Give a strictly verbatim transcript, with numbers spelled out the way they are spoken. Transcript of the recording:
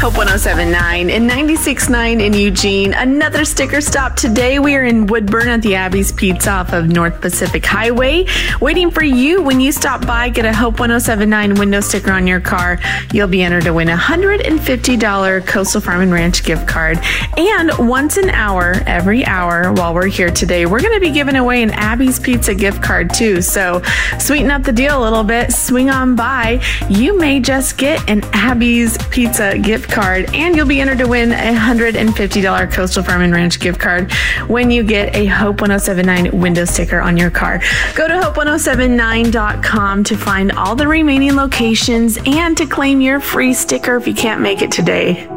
Hope one oh seven point nine and ninety-six point nine in Eugene. Another sticker stop today. We are in Woodburn at the Abby's Pizza off of North Pacific Highway. Waiting for you when you stop by. Get a Hope one oh seven point nine window sticker on your car. You'll be entered to win a one hundred fifty dollars Coastal Farm and Ranch gift card. And once an hour, every hour while we're here today, we're going to be giving away an Abby's Pizza gift card too. So sweeten up the deal a little bit. Swing on by. You may just get an Abby's Pizza gift card, and you'll be entered to win a one hundred fifty dollars Coastal Farm and Ranch gift card when you get a Hope one oh seven point nine window sticker on your car. Go to hope one oh seven nine dot com to find all the remaining locations and to claim your free sticker if you can't make it today.